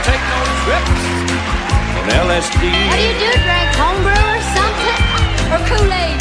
take no trips on LSD. How do you do, Greg? Homebrew?